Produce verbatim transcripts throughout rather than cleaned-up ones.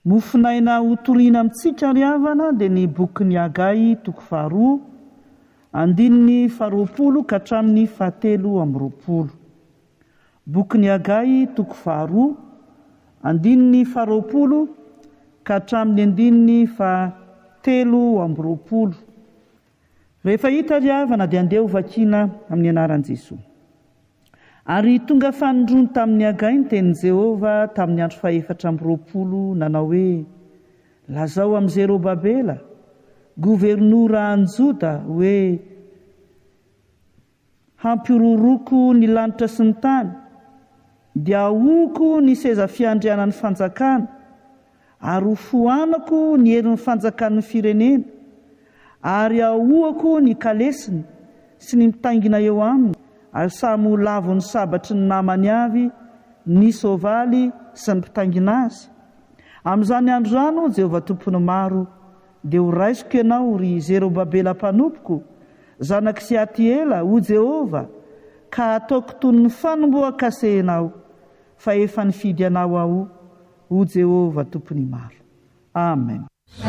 mofinaina hotoriana amintsika ry havana dia ny bokin'ny Agay toko faharoa andininy faharoapolo ka hatramin'ny fahatelo amby roapolo. Bokin'ny Agay toko faharoa andininy faharoapolo ka hatramin'ny andininy fahatelo amby roapolo. Rehefa hita ry havana dia andeha ho vakiana amin'ny anaran'i Jesosy. Ary tonga fanondrony tamin'ny Agay ny tenin'i Jehova tamin'ny andro fahaefatra amby roapolo nanao hoe: lazao amin'ny Zerobabela, gouvernoura any Joda hoe hampiroroko ny lanitra sy ny tany, dia ahoko ny seza fiandrianan'ny fanjakana, ary ho foanako ny herin'ny fanjakan'ny firenena, ary ahoako ny kalesiny sy ny mitangina eo aminy, ary samy ho lavo ny sabatry ny namany avy ny soavaly sy ny mpitangina azy. Amin'izany andro rano Jehovah tompony maro dia ho raisiko ianao ry Zerobabela mpanompoka, zanak' Sealtiela ho Jehova, ka ataoko toy ny fanomboan-kasehinao, fa efa nifidy anao aho ho Jehovah tompony maro. Amen.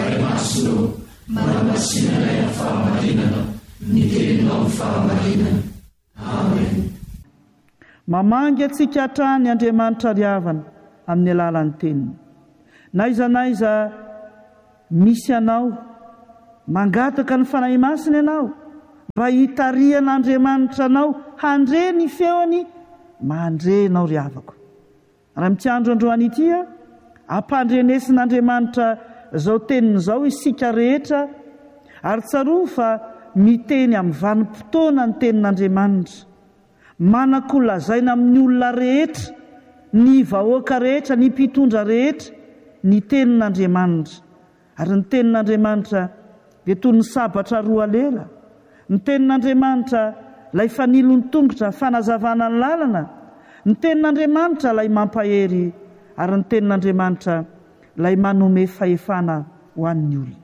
Amen. Mamangy atsika hatrany Andriamanitra ry havana amin'ny alalan'ny teniny. Naiza naiza misy anao, mangataka ny fanahy masina ianao, mba hitarian'Andriamanitra anao handre ny feony, mandrenao ry havako. Raha mitsy andro androany ity a, ampandrenesin'Andriamanitra zao teniny zao isika rehetra, ary tsaroa fa miteny amin'ny vanim-potoana ny tenin'Andriamanitra, manakolazaina amin'ny olona rehetra, ny vahoaka rehetra, ny mpitondra rehetra, ny tenin'Andriamanitra. Ary ny tenin'Andriamanitra dia toy ny sabatra roa lela. Ny tenin'Andriamanitra lay fanilo ny tongotra fanazavana ny lalana, ny tenin'Andriamanitra lay mampahery, ary ny tenin'Andriamanitra lay manome fahefana ho an'ny olona.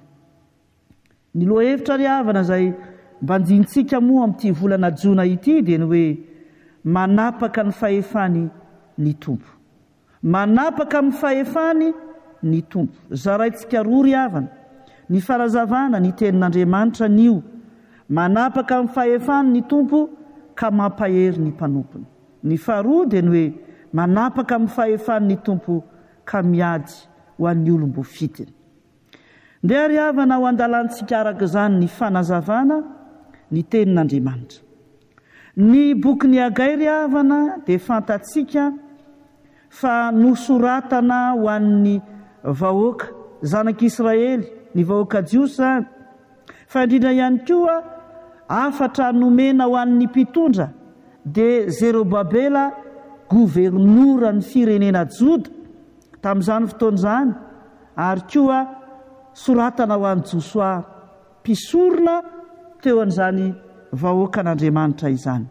Ny lohahevitra ry havana izay mbanjintsika moa amin'ity volana jona ity dia ny hoe manapaka ny fahefany ny tompo. Manapaka amin'ny fahefany ny tompo. Zaraintsika roa ry havana, ny farazavana ny tenin'Andriamanitra nio, manapaka amin'ny fahefany ny tompo ka mampahery ny mpanompony. Ny faharoa dia ny hoe manapaka amin'ny fahefany ny tompo ka miady ho an'ny olom-bofitiny. Ndeha ry havana ho andalantsika araka izany ny fanazavana ny tenin'Andriamanitra. Ny bokin'ny Agay ry havana dia fantatsika fa nosoratana ho an'ny vahoaka zanak'Israely, ny vahoaka jiosy, fa indrindra ihany koa afatra nomena ho an'ny mpitondra dia Zerobabela gouvernoura ny firenena Joda tamin'izany fotoana izany, ary koa soratana ho an'i Josoa mpisorona teo an'izany vahoakan'Andriamanitra izany.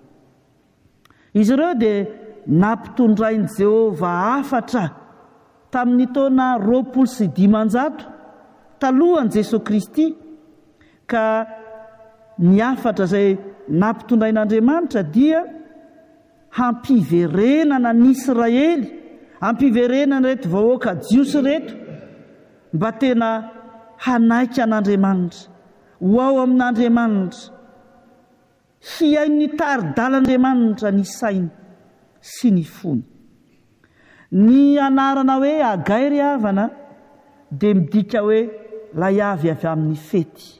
Izy ireo dia nampitondrain'i Jehova afatra tamin'ny taona roapolo sy dimanjato talohan'i Jesosy Kristy, ka ny afatra izay nampitondrain'Andriamanitra dia hampiverenana ny Israely, hampiverenana reto vahoaka jiosy reto, mba tena hanaika an'Andriamanitra, ho ao amin'Andriamanitra, hiain'ny tari-dalan'Andriamanitra ny sainy sy ny fony. Ny anarana hoe Agay ry havana dia midika hoe lay avy avy amin'ny fety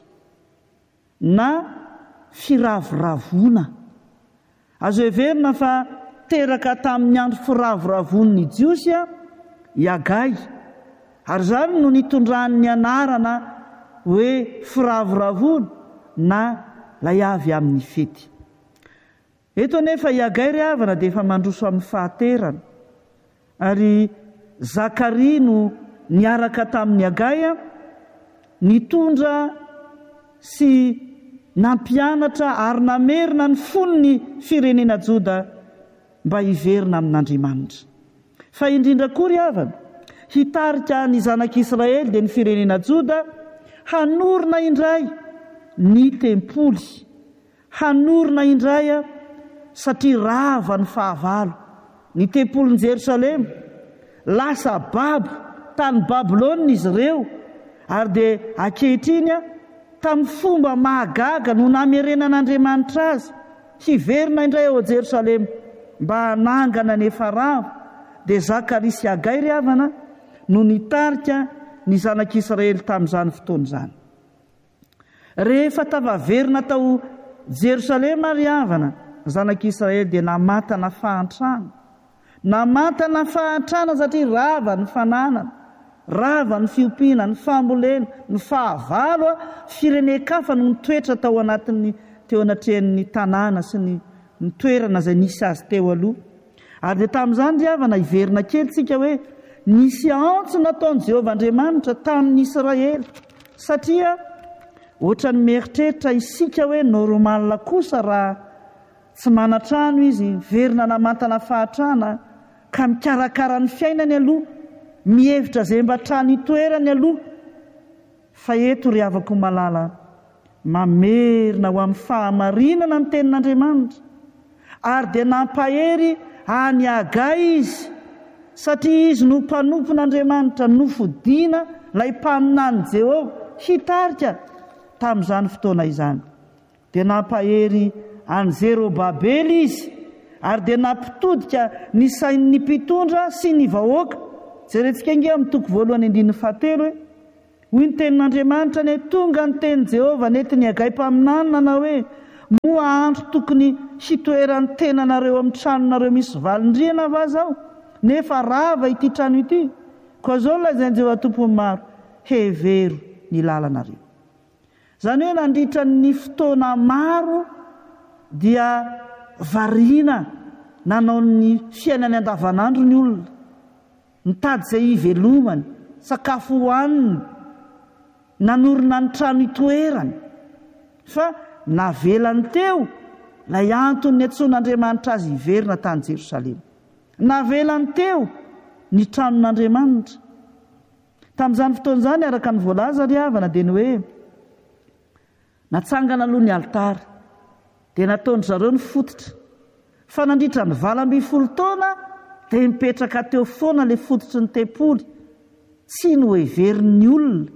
na firavoravona. Azo heverina fa teraka tamin'ny andro firavoravon'ny jiosy i Agay, ary izany no nitondran'ny anarana hoe firavoravona na lay avy amin'ny fety. Eto nefa i Agay ry havana dia efa mandroso amin'ny fahaterana, ary Zakaria no niaraka tamin'ny Agay, nitondra sy nampianatra ary namerina ny fon'ny firenena Joda mba hiverina amin'Andriamanitra. Fa indrindra koa ry havana, hitarika ny zanak'Israely dia ny firenena Joda hanorina indray ny tempoly, hanorina indray satria rava ny fahavalo. Ny tempolin'i Jerosalema lasa babo tany Babilôna izy ireo, ary dia ankehitriny a tamin'ny fomba mahagaga no namerenan'Andriamanitra azy hiverina indray ao Jerosalema mba hanangana ny Farao. Dia Zakaria sy Hagai ry havana no nitarika ny zanak'Israely tamin'izany fotoana izany. Rehefa tavaverina tao Jerosalema ry havana zanak'Israely dia namatana fahantrana. Namatana fahantrana satria rava ny fananana, rava ny fiompiana, ny fambolena, ny fahavalo firenen-kafa no nitoetra tao anatin'ny teo anatrehan'ny tanàna sy ny ny toerana izay nisy azy teo aloha. Ary dia tamin'izany ry havana hiverina kely tsika hoe nisy antso nataon'i Jehovah Andriamanitra tamin'ny Israely, satria ohatra ny mieritreritra isika hoe normalina kosa raha tsy manatrano izy, verina namantana fahatrana ka mikarakara ny fiainany aloha, mihevitra izay mba trano itoerany aloha. Fa eto ry havako malala, mamerina ho amin'ny fahamarinana ny tenin'Andriamanitra, ary dia nampahery any Hagai izy, satria izy no mpanompon'Andriamanitra nofodiana ilay mpaminany Jehovah hitarika tamin'izany fotoana izany. Dia nampahery any Zerobabely izy, ary dia nampitodika ny sain'ny mpitondra sy ny vahoaka. Jerentsika inge amin'ny toko voalohany andininy fahatelo hoe hoy ny tenin'Andriamanitra ny tonga ny tenin'i Jehovah netiny Hagai mpaminany nanao hoe moa andro tokony hitoeran'ny tenanareo amin'ny tranonareo misy valindriana va zao, nefa rava ity trano ity. Koa zao lazain'i Jehovah tompony maro, hevero ny lalanareo. Zany hoe nandritra ny fotoana maro dia variana nanao ny fiainany andavanandro ny olona, nitady izay ivelomany, sakafo hohaniny, nanorina ny trano itoerany. Fa navelany teo ilay antony antsoin'Andriamanitra azy hiverina tany Jerosalema. Navelany teo ny tranon'Andriamanitra. Tamin'izany fotoana izany araka ny voalaza ry havana dia ny hoe natsangana aloha ny altara dia nataon'ny zareo ny fototra. Fa nandritra ny valo amby folo taona dia mipetraka teo foana ilay fototry ny tempoly, tsy no heverin'ny olona.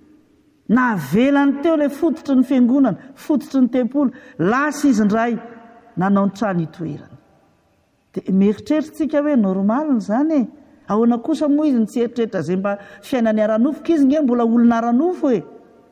Navelany teo ilay fototry ny fiangonana, fototry ny tempoly, lasa izy indray nanao ny trano itoerany. Dia mieritreritsika hoe normaliny izany e. Ahoana kosa moa izy ny tsy eritreritra izay mba fiainany ara-nofo, izy nge mbola olona ara-nofo e.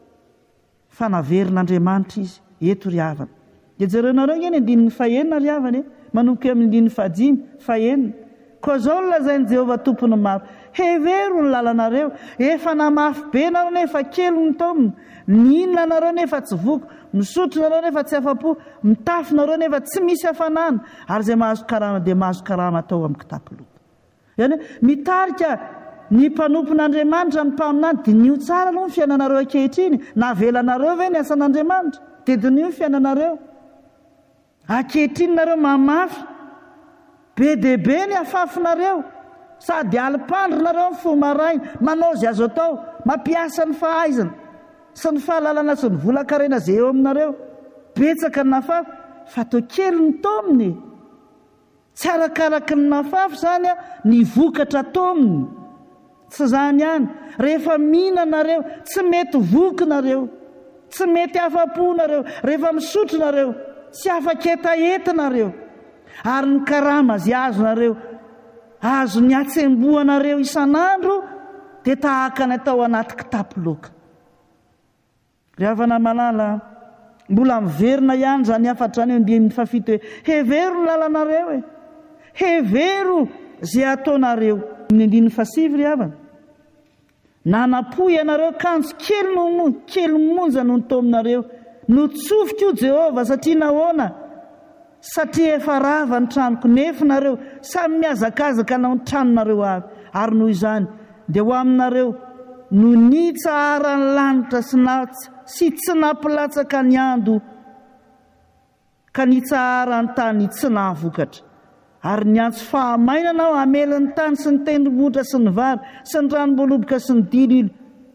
Fa naverin'Andriamanitra izy eto ry havana. Dia jerenareo nge ny andininy fahenina ry havana e, manomboka amin'ny andininy fahadimy, fahenina. Koa zao lazain'i Jehovah tompony maro, hevero ny lalanareo, efa namafy be nareo nefa kely ny taominy, ninona nareo nefa tsy voko, misotro nareo nefa tsy afa-po, mitafy nareo nefa tsy misy hafanana, ary izay mahazo karama dia mahazo karama atao amin'ny kitapoloka. Izany hoe mitarika ny mpanompon'Andriamanitra ny mpaminany, dia nio tsara aloha ny fiainanareo ankehitriny. Navelanareo ve ny asan'Andriamanitra dia dinio ny fiainanareo. Ankehitriny nareo mamafy, be dia be ny afafinareo, sady alipandrinareo ny fomaraina, manao izay azo atao, mampiasa ny fahaizana sy ny fahalalana sy ny volan-karena izay eo aminareo. Betsaka ny nafafy, fa tao kely ny taominy. Tsy arakaraky ny nafafy izany a ny vokatra taominy. Tsy izany ihany, rehefa mihinanareo tsy mety vokinareo, tsy mety afa-ponareo, rehefa misotro nareo tsy afaketaetanareo, ary ny karama izay azonareo, azo ny atsembohanareo isan'andro dia tahaka ny atao anaty kitapoloka. Ry havana malala, mbola miverina ihany zany afatra any andininy fafito hoe hevero ny lalanareo e, hevero izay ataonareo. Ny andininy fasivy ry havana, nanapoy ianareo kanjo kely no kely monja no nitominareo, notsofika io Jehovah satria nahoana? Satria efa rava ny tranoko, nefa nareo samy miazakazaka nao ny tranonareo avy. Ary noho izany dia ho aminareo no nitsahara ny lanitra sy na sy tsy nampilatsaka ny ando, ka nitsahara ny tany tsy nahavokatra. Ary niantso fahamainana ao hamelany tany sy ny tendrombohitra sy ny vary sy ny ranom-boaloboka sy ny dililo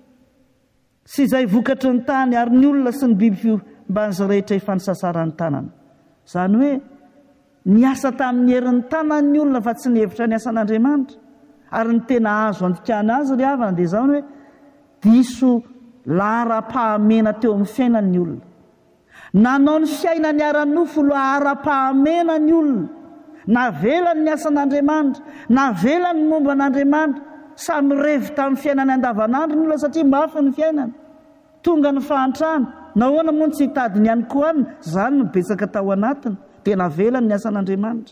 sy izay vokatry ny tany, ary ny olona sy ny biby fiomban'izy rehetra efa nisasaran'ny tanana. Izany hoe niasa tamin'ny herin'ny tanan'ny olona fa tsy nihevitra ny asan'Andriamanitra. ary ny tena azo andikana azy ry havana dia zao hoe diso lara-pahamena teo amin'ny fiainan'ny olona. Nanao ny fiainany ara-nofo lo ara-pahamena ny olona, navelany ny asan'Andriamanitra, navelany ny momba an'Andriamanitra, samy revy tamin'ny fiainany andavanandro ny olona satria mafy ny fiainany. Tonga ny fahantrana, nahoana moa tsy hitady ny anikoanina, zany no betsaka tao anatiny, dia navelany ny asan'Andriamanitra.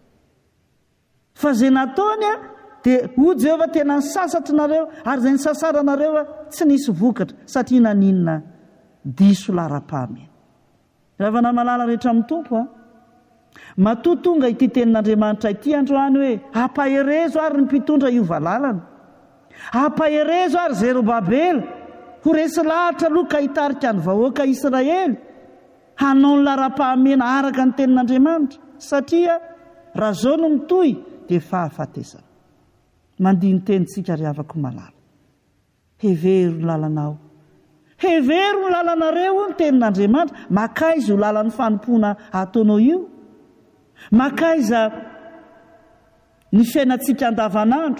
Fa zay nataony a dia ho Jehova tena nisasatrareo, ary zay nisasaranareo a tsy nisy vokatra satria naninona diso lara-pahamena. Raha namalala rehetra amin'ny tompo a matoa tonga ity tenin'Andriamanitra ity androany hoe ampaherezo ary ny mpitondra io valalana, ampaherezo ary Zerobabela ho resy lahatra aloha ka hitarika ny vahoaka Israely hanao ny lara-pahamena araka ny tenin'Andriamanitra, satria raha zao no mitohy dia fahafatesana. Mandihy ny tenintsika ry havako malala, hevero ny lalanao, hevero ny lalanareo ny tenin'Andriamanitra. Makaiza ho lalan'ny fanompoana ataonao io, makaiza ny fiainantsika andavanandro,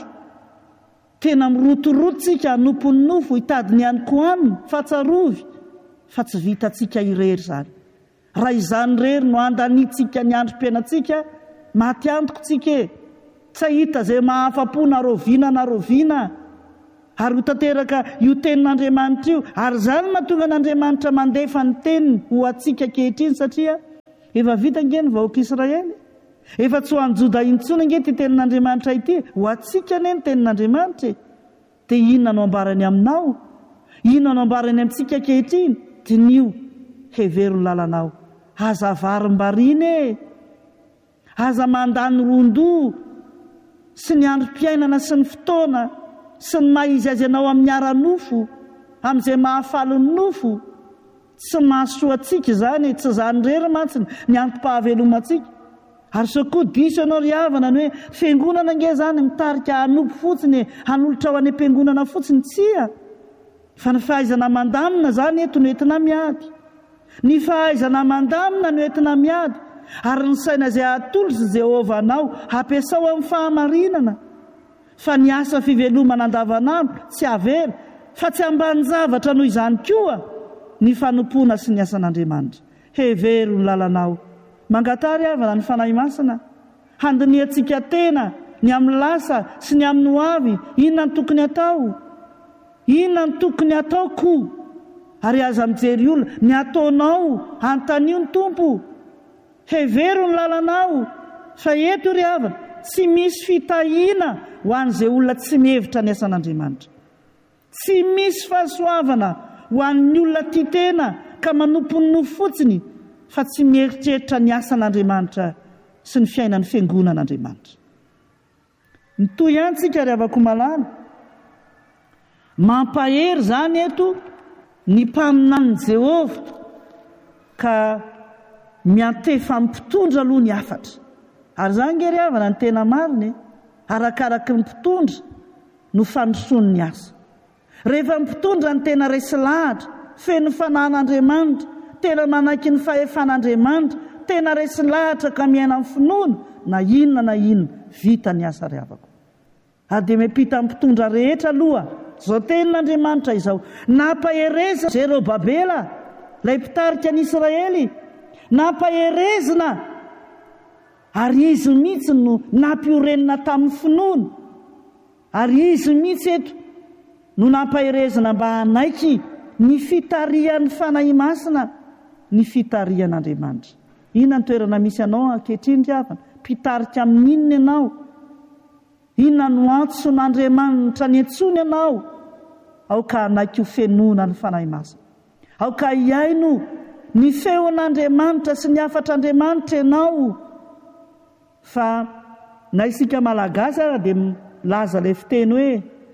tena mirotorototsika hanompon'ny nofo, hitady ny anikoanina, fatsarovy, fa tsy vitantsika irery zany. Raha izany rery no andanitsika ny androm-piainantsika, maty antoko tsika e, tsy hita zay mahafapo na roviana na roviana, ary ho tanteraka io tenin'Andriamanitra io. Ary zany mahatonga n'Andriamanitra mandefa ny teniny ho atsika kehitriny, satria efa vita nge ny vahoaka Israely, efa tsy ho an'ny Joda intsony nge ty tenin'Andriamanitra ity, ho atsika ne ny tenin'Andriamanitra. Dia inona no ambarany aminao, inona no ambarany amintsika kehitriny? Dinio hevero ny lalanao, aza varim-bariny e, aza mandany rondo sy ny androm-piainana sy ny fotoana sy ny maizy azy ianao amin'ny ara-nofo, amin'izay mahafaly ny nofo. Tsy mahasoa atsika zany, tsy zany rery mantsiny ny antom-pahavelomantsika. Ary sokoa diso ianao ry havana ny hoe fiangonana nge zany mitarika hanompo fotsiny, hanolotra ho any am-piangonana fotsiny, tsia. Fa ny fahaizana mandamina zany eto no entina miady, ny fahaizana mandamina no entina miady, ary ny saina izay atolotra Jehova anao ampiasao amin'ny fahamarinana. Fa ny asa fivelomana andavanandro tsy avela, fa tsy ambany zavatra noho izany koa ny fanompoana sy ny asan'Andriamanitra. Hevero ny lalanao, mangatary havana ny fanahy masina, handiniantsika tena ny amin'ny lasa sy ny amin'ny hoavy. Inona ny tokony atao, inona ny tokony atao koa, ary aza mijery olona ny ataonao antanio ny tompo. Hevero ny lalanao, fa eto ry havana tsy misy fitahiana ho an'izay olona tsy mihevitra ny asan'Andriamanitra, tsy misy fahasoavana ho an'ny olona tia tena ka manompo ny nofo fotsiny, fa tsy mieritreritra ny asan'Andriamanitra sy ny fiainan'ny fiangonan'Andriamanitra. Mitoy ihany tsika ry havako malala, mampahery zany eto ny mpaminan'i Jehova ka miantefa mpitondra aloha ny afatra. Ary zany nge ry havana ny tena mariny, arakaraky ny mpitondra no fandrosoany ny asa. Rehefa mpitondra ny tena resy lahatra, feno fanan'Andriamanitra, tena manaiky ny fahefan'Andriamanitra, tena resy lahatra ka miaina amin'ny finoana, na inona na inona vita ny asa ry havako. Ary dia miampita mpitondra rehetra aloha, zao tenin'Andriamanitra izao, nampahereza Zerobabela, ilay mpitarika ny Israely, nampaherezina, ary izy mihitsy no nampiorenina tamin'ny finoana, ary izy mihitsy eto no nampaherezina mba hanaiky ny fitarihan'ny fanahy masina, ny fitarihan'Andriamanitra. Inona ny toerana misy anao ankehitriny ry havana? Mpitarika amin'inona ianao? Inona no antson'Andriamanitra ny antsony ianao? Ao ka hanaiky ho fenoana ny fanahy masina, ao ka hiaino ny feon'Andriamanitra sy ny afatr'Andriamanitra ianao. Fa na isika malagasy ara dia milaza ilay fiteny hoe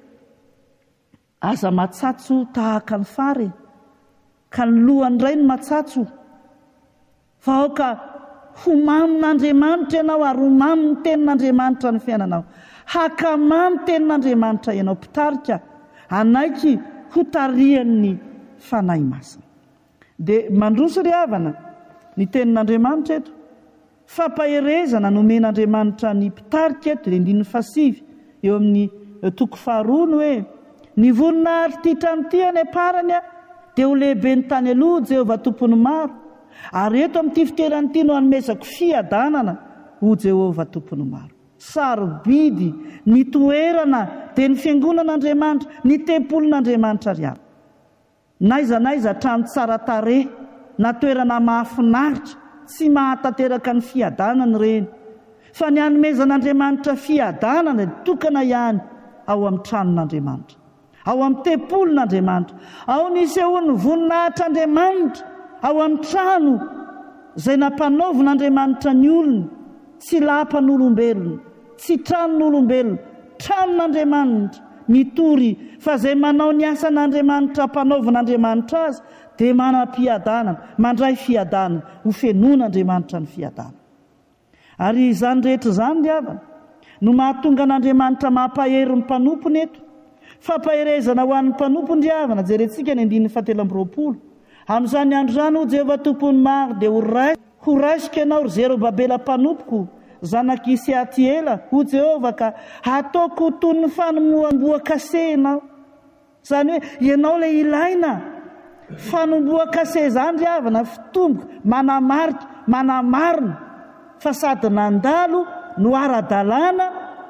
aza matsatso tahaka ny fary, ka ny lohany iray ny matsatso. Fa ao ka ho mamin'Andriamanitra ianao, ary ho maminy tenin'Andriamanitra ny fiainanao. Haka mamy tenin'Andriamanitra ianao, mpitarika anaiky ho tarihan'ny fanahy masina. Dia mandroso ry havana ny tenin'Andriamanitra eto, fampaherezana nomen'Andriamanitra ny mpitarika eto, dia andininy fasivy, eo amin'ny toko faharoa ny hoe ny voninahitra ty trano ty any aparany a dia ho lehibe ny tany aloha Jehovah tompony maro, ary eto amin'ity fitoerany ity no hanomezako fiadanana ho Jehovah tompony maro. Sarobidy ny toerana dia ny fiangonan'Andriamanitra, ny tempolin'Andriamanitra ry avy. Naiza naiza trano tsara tarehy na toerana mahafinaritra tsy mahatanteraka ny fiadanana ireny, fa ny hanomezan'Andriamanitra fiadanana tokana ihany ao amin'ny tranon'Andriamanitra, ao amin'ny tempolin'Andriamanitra, ao ny sehoan'ny voninahitr'Andriamanitra ao amin'ny trano izay nampanaovin'Andriamanitra ny olona, tsy lapan'olombelona, tsy tranon'olombelona, tranon'Andriamanitra mitory, fa izay manao ny asan'Andriamanitra mpanaovin'Andriamanitra azy dia manam-piadanana, mandray fiadanana, ho fenon'Andriamanitra ny fiadanana. Ary izany rehetra izany ry havana no mahatonga an'Andriamanitra mampahery ny mpanompony eto. Fampaherezana ho an'ny mpanompony ry havana, jerentsika ny andininy fahatelo amby roapolo. Amin'izany andro izany ho Jehovah tompony maro dia ho rai- ho raisika ianao ry Zerobabela mpanompoko, zanaky Sealtiela, ho Jehovah ka hataoko toy ny fanombohan-kase ianao. Izany hoe ianao ilay ilaina fanombohan-kase izany ry havana, fitomboka manamarika, manamarina fa sady nandalo no ara-dalàna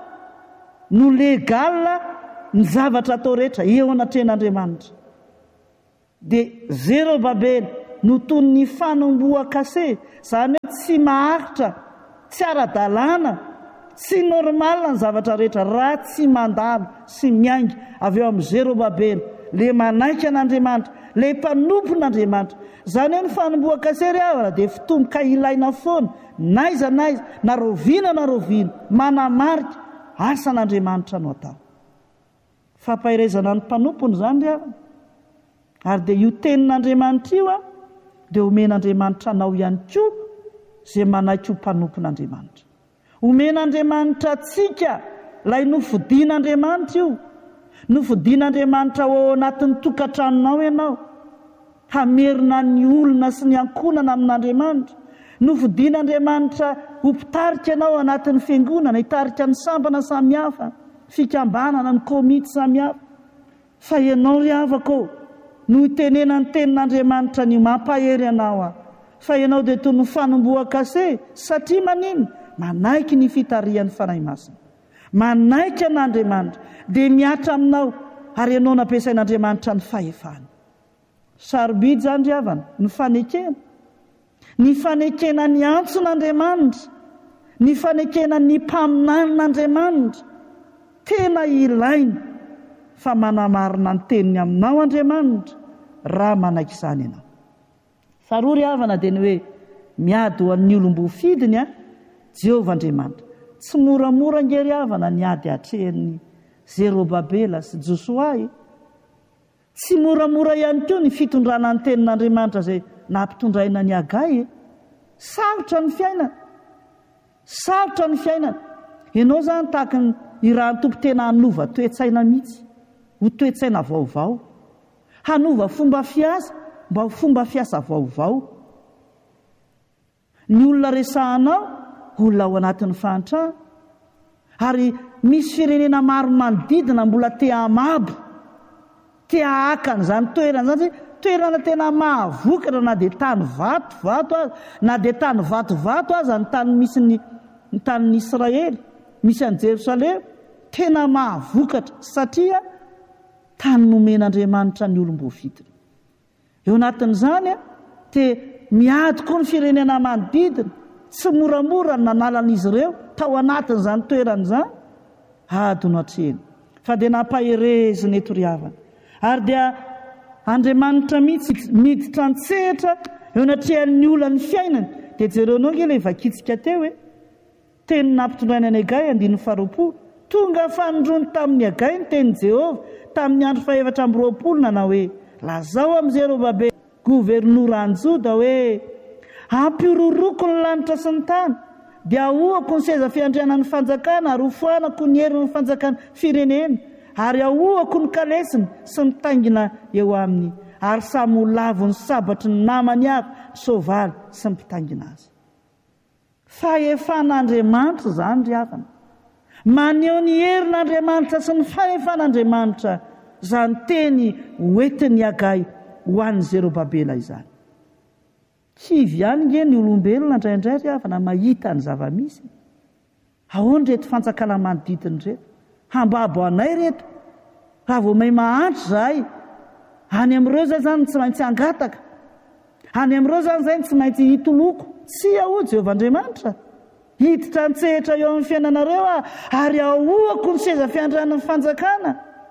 no legala ny zavatra atao rehetra eo anatrehan'Andriamanitra. Dia Zerobabela no toy ny fanombohan-kase, izany hoe tsy maharitra, tsy ara-dalàna, tsy normalina ny zavatra rehetra raha tsy mandalo sy miainga avy eo amin'ny Zerobabela, le manaiky an'Andriamanitra, le mpanompon'Andriamanitra. Izany hoe ny fanombohan-kase ry havana dia fitomboka ilaina foana, naiza naiza, na roviana na roviana, manamarika asan'Andriamanitra no atao. Fampaherezana ny mpanompony izany ry havana. Ary dia io tenin'Andriamanitra io a dia omen'Andriamanitra anao ihany koa izay manaiky ho mpanompon'Andriamanitra. Omen'Andriamanitra atsika ilay nofodian'Andriamanitra io, nofodian'Andriamanitra ao anatin'ny tokantranonao ianao, hamerina ny olona sy ny ankonana amin'Andriamanitra. Nofodian'Andriamanitra ho mpitarika ianao anatin'ny fiangonana, hitarika ny sambana samihafa, fikambanana ny komity samihafa. Fa ianao ry havako no hitenena ny tenin'Andriamanitra ny mampahery ianao a, fa ianao dia toy ny fanombohan-kase, satria manino manaiky ny fitarihan'ny fanahy masina, manaiky an'Andriamanitra dia miatra aminao, ary ianao nampiasain'Andriamanitra ny fahefana. Sarobidy izany ry havana ny fanekena, ny fanekena ny antson'Andriamanitra, ny fanekena ny mpaminan'Andriamanitra tena ilaina, fa manamarina ny teniny aminao Andriamanitra raha manaiky izany ianao. Faharoa ry havana dia ny hoe miady ho an'ny olom-bofidiny a Jehovah Andriamanitra. Tsy moramora nge ry havana ny ady hatrehan'ny Zerobabela sy Josoa. Tsy moramora ihany koa ny fitondrana ny tenin'Andriamanitra izay nampitondraina ny Hagai. Sarotra ny fiainana, sarotra ny fiainana. Ianao izany tahaka ny irahan'ny tompo tena hanova toe-tsaina mihitsy, ho toe-tsaina vaovao, hanova fomba fiasa mba ho fomba fiasa vaovao. Ny olona resahanao olona ao anatin'ny fahantrana, ary misy firenena maro manodidina mbola te hamabo, te hahakana izany toerana izany, toerana tena mahavokatra, na dia tany vatovato aza, na dia tany vatovato aza ny tany misy ny, ny tanin'ny Israely, misy an'i Jerosalema, tena mahavokatra satria tany nomen'Andriamanitra ny olom-bofidiny. Eo anatin'izany a dia miady koa ny firenena manodidina, tsy moramora ny nanalan'izy ireo tao anatin'izany toeran'izany, ady no hatreny. Fa dia nampaherezina eto ry havana. Ary dia Andriamanitra mihitsy miditra an-tsehatra eo anatrehan'ny olona ny fiainany. Dia jerenao nge ilay vakitsika teo hoe teny nampitondraina ny Hagai andininy faharoapolo, tonga fanondrony tamin'ny Hagai ny tenin'i Jehovah tamin'ny andro fahaefatra amby roapolo, nanao hoe lazao amin'ny Zerobabela governoran'i Joda hoe hampiroroko ny lanitra sy ny tany, dia ahoako ny seza fiandrianan'ny fanjakana, ary hofoanako ny herin'ny fanjakana firenena, ary ahoako ny kalesiny sy ny taingina eo aminy, ary samy ho lavo ny sabatry ny namany avy, ny soavaly sy ny mpitaingina azy. Fahefan'Andriamanitra izany ry havana. maneho ny herin'Andriamanitra sy ny fahefan'Andriamanitra izany teny hoentiny agay ho an'ny Zerobabela izany. Kivy ihany nge ny olombelona indraindray ry havana mahita ny zava-misy. Ahoana reto fanjakana manodidina reto? Hambabo anay reto. Raha vao may mahantra zahay, any amin'ireo zay zany tsy maintsy angataka. Any amin'ireo zany zay tsy maintsy hitoloko. Tsy ao Jehovahandriamanitra. Hiditra ntsehatra eo amin'ny fiainanareo ary ahoako ny seza fiandrianan'ny fanjakana.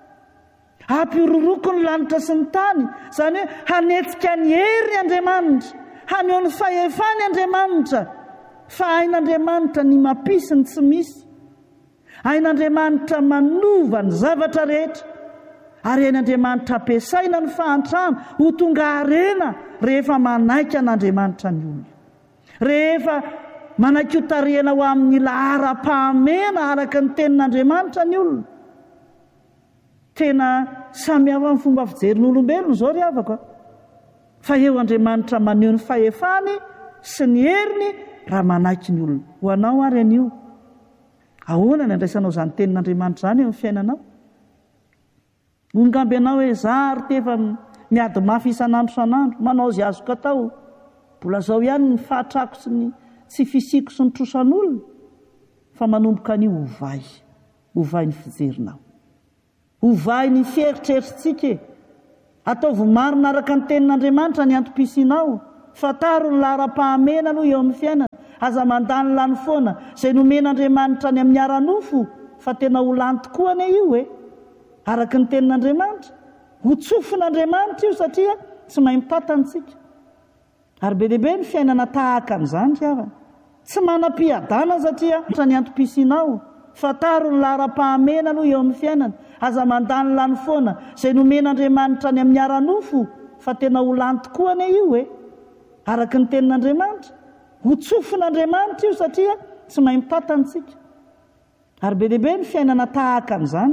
Hampiroroko ny lanitra sy ny tany. Izany hoe hanetsika ny hery Andriamanitra, haneho ny fahefany Andriamanitra. Fa hain'Andriamanitra ny mampisy ny tsy misy. Hain'Andriamanitra manova ny zavatra rehetra. Ary hain'Andriamanitra ampiasaina ny fahantrana ho tonga harena rehefa manaiky an'Andriamanitra ny olona. Rehefa manaiky ho tarihana ho amin'ny lahara-pahamena araka ny tenin'Andriamanitra ny olona. Tena samy hafa amin'ny fomba fijerin'ny olombelona izao ry havako. Fa eo Andriamanitra maneho ny fahefany sy ny heriny raha manaiky ny olona. Ho anao ary anio. Ahoana ny andraisanao izany tenin'Andriamanitra izany eo amin'ny fiainanao? Ongamby anao hoe zary tefa miady mafy isan'andro isan'andro, manao izay azoko atao. Mbola zao ihany ny fahatrako sy ny tsy fisiko sy ny trosan'olona. Fa manomboka anio hovay. Hovay ny fijerinao. Hovay ny fieritreritrintsika. Ataovy marina araka ny tenin'Andriamanitra ny antom-pisinao. Fataro ny lahara-pahamena aloha eo amin'ny fiainana. Aza mandany lany foana izay nomen'Andriamanitra ny amin'ny ara-nofo. Fa tena ho lany tokoa ane io e. Araka ny tenin'Andriamanitra. Ho tsofin'Andriamanitra io satria tsy mahay mitantantsika. Ary be dehibe ny fiainana tahaka an'izany ry havana. Tsy manam-piadana satria ny antom-pisinao. Fataro ny lahara-pahamena aloha eo amin'ny fiainana. Aza mandany lany foana izay nomen'Andriamanitra ny amin'ny ara-nofo. Fa tena ho lany tokoa ane io e. Araka ny tenin'Andriamanitra. Ho tsofin'Andriamanitra io satria tsy mahay mitantantsika. Ary be dehibe ny fiainana tahaka an'izany.